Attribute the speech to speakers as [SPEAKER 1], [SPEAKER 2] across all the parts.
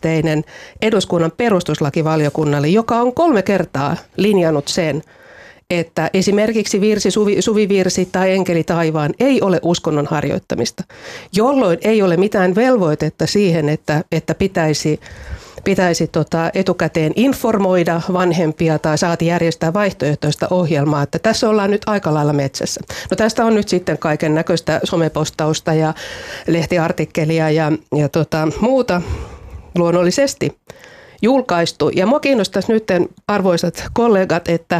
[SPEAKER 1] yksiselitteinen eduskunnan perustuslakivaliokunnalle, joka on 3 kertaa linjannut sen, että esimerkiksi suvivirsi tai enkeli taivaan ei ole uskonnon harjoittamista, jolloin ei ole mitään velvoitetta siihen, että pitäisi etukäteen informoida vanhempia tai saati järjestää vaihtoehtoista ohjelmaa, että tässä ollaan nyt aika lailla metsässä. No tästä on nyt sitten kaiken näköistä somepostausta ja lehtiartikkelia ja muuta luonnollisesti julkaistu. Ja mua kiinnostaisi nyt, arvoisat kollegat, että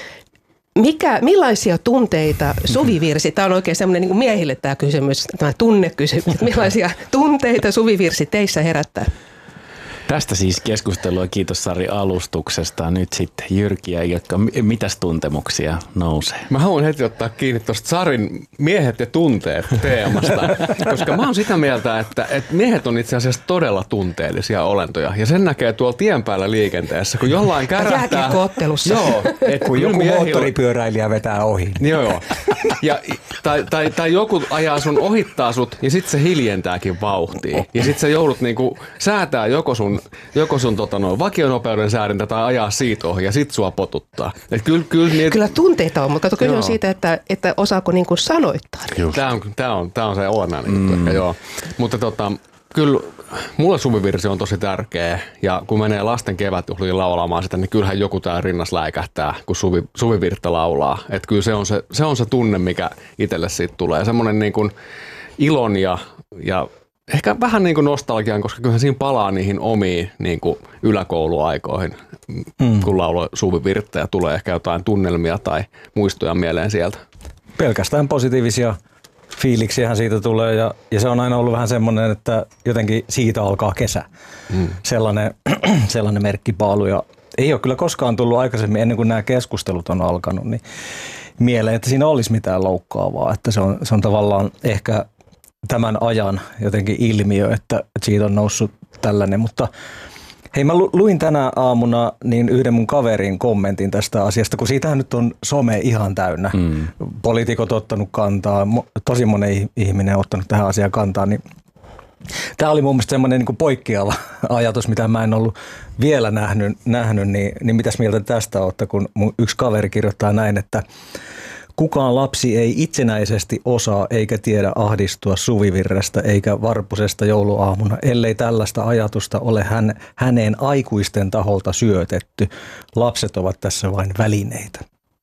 [SPEAKER 1] millaisia tunteita suvivirsi, tämä on oikein semmoinen niin kuin miehille tämä kysymys, tämä tunnekysymys, millaisia tunteita suvivirsi teissä herättää?
[SPEAKER 2] Tästä siis keskustelua, kiitos Sari alustuksesta. Nyt sitten Jyrkiä, jotka mitäs tuntemuksia nousee?
[SPEAKER 3] Mä haluan heti ottaa kiinni tuosta Sarin miehet ja tunteet teemasta, koska mä oon sitä mieltä, että miehet on itse asiassa todella tunteellisia olentoja. Ja sen näkee tuolla tien päällä liikenteessä, kun jollain kärähtää.
[SPEAKER 1] Jääkiekko-ottelussa.
[SPEAKER 3] Joo,
[SPEAKER 4] kun joku moottoripyöräilijä vetää ohi.
[SPEAKER 3] Joo. Ja, tai joku ajaa ohittaa sut ja sit se hiljentääkin vauhtia. Ja sit sä joudut niinku säätää joko sun vakionopeuden säädintä tai ajaa siitä ohi ja sit sua potuttaa.
[SPEAKER 1] Kyllä tunteita on, mutta kyse on siitä, että osaako niinku sanoittaa.
[SPEAKER 3] Tää on se olennainen juttu. Joo. Mutta kyllä mulle suvivirsi on tosi tärkeä ja kun menee lasten kevätjuhliin laulamaan sitä, niin kyllähän joku tää rinnas läikähtää, kun suvivirttä laulaa. Että kyllä se on se tunne, mikä itselle siitä tulee. Semmoinen niin kuin ilon ja ehkä vähän niin kuin nostalgian, koska kyllähän siinä palaa niihin omiin niin kuin yläkouluaikoihin, kun lauloi suvivirttä ja tulee ehkä jotain tunnelmia tai muistoja mieleen sieltä.
[SPEAKER 4] Pelkästään positiivisia fiiliksiähän siitä tulee ja se on aina ollut vähän semmoinen, että jotenkin siitä alkaa kesä. Sellainen merkkipaalu ja ei ole kyllä koskaan tullut aikaisemmin ennen kuin nämä keskustelut on alkanut niin mieleen, että siinä olisi mitään loukkaavaa, että se on tavallaan ehkä tämän ajan jotenkin ilmiö, että siitä on noussut tällainen, mutta hei, mä luin tänä aamuna niin yhden mun kaverin kommentin tästä asiasta, kun siitähän nyt on some ihan täynnä. Poliitikot ottanut kantaa, tosi monen ihminen on ottanut tähän asiaan kantaa, niin tämä oli mun mielestä semmoinen niin kuin poikkeava ajatus, mitä mä en ollut vielä nähnyt niin mitäs mieltä tästä olette, kun mun yksi kaveri kirjoittaa näin, että kukaan lapsi ei itsenäisesti osaa eikä tiedä ahdistua suvivirrestä eikä varpusesta jouluaamuna, ellei tällaista ajatusta ole häneen aikuisten taholta syötetty. Lapset ovat tässä vain välineitä.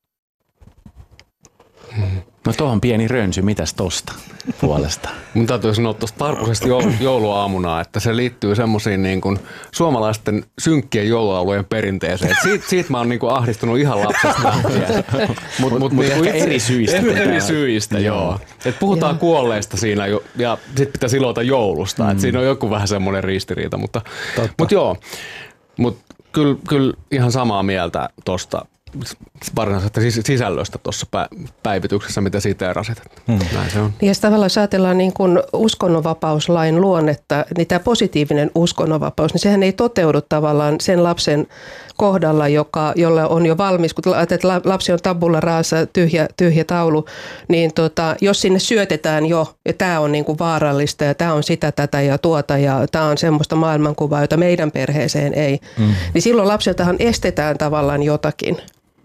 [SPEAKER 2] No tuohon pieni rönsy, mitäs tosta puolesta?
[SPEAKER 3] Mun täytyy sanoa tuosta varpusesta jouluaamuna, että se liittyy semmoisiin niin kuin suomalaisten synkkien joulualueen perinteeseen. Siitä mä oon niin kuin ahdistunut ihan lapsesta. Mut
[SPEAKER 2] niin eri syistä.
[SPEAKER 3] Eri syistä, joo. Et puhutaan kuolleista siinä ja sit pitäisi iloita joulusta. Et siinä on joku vähän semmoinen ristiriita, mutta joo. Mutta kyllä ihan samaa mieltä tosta varsinaisesta sisällöstä tuossa päivityksessä, mitä siitä erasit. Näin se on.
[SPEAKER 1] Ja tavallaan jos ajatellaan niin kuin uskonnonvapauslain luonnetta, niin tämä positiivinen uskonnonvapaus, niin sehän ei toteudu tavallaan sen lapsen kohdalla, jolla on jo valmis, kun lapsi on tabulla raassa, tyhjä taulu, niin jos sinne syötetään jo, ja tämä on niin kuin vaarallista, ja tämä on sitä, tätä ja tuota, ja tämä on semmoista maailmankuvaa, jota meidän perheeseen ei, niin silloin lapseltahan estetään tavallaan jotakin.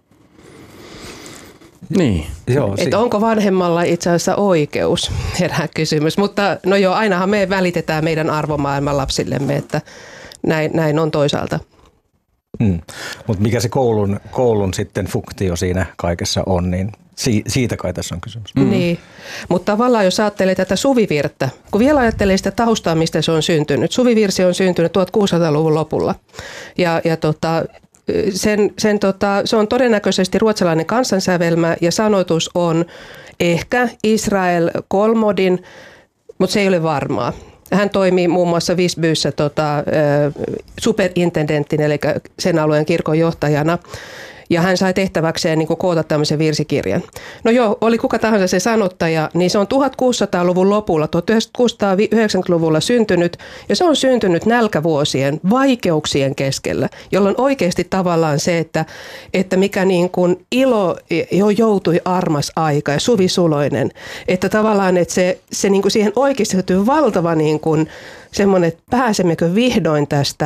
[SPEAKER 2] Niin.
[SPEAKER 1] Että onko vanhemmalla itse asiassa oikeus, herää kysymys. Mutta no joo, ainahan me välitetään meidän arvomaailman lapsillemme, että näin on toisaalta.
[SPEAKER 4] Mutta mikä se koulun sitten funktio siinä kaikessa on, niin siitä kai tässä on kysymys.
[SPEAKER 1] Niin, mutta tavallaan jos ajattelee tätä suvivirttä, kun vielä ajattelee sitä taustaa, mistä se on syntynyt. Suvivirsi on syntynyt 1600-luvun lopulla ja se on todennäköisesti ruotsalainen kansansävelmä ja sanoitus on ehkä Israel Kolmodin, mutta se ei ole varmaa. Hän toimii muun muassa Visbyssä superintendenttinä, eli sen alueen kirkon johtajana. Ja hän sai tehtäväkseen niin kuin koota tämmöisen virsikirjan. No joo, oli kuka tahansa se sanottaja, niin se on 1600-luvun lopulla, 1690-luvulla syntynyt, ja se on syntynyt nälkävuosien, vaikeuksien keskellä, jolloin oikeasti tavallaan se, että mikä niin kuin ilo jo joutui armas aika ja suvisuloinen, että tavallaan että se niin kuin siihen oikeasti valtava niin kuin semmoinen, että pääsemmekö vihdoin tästä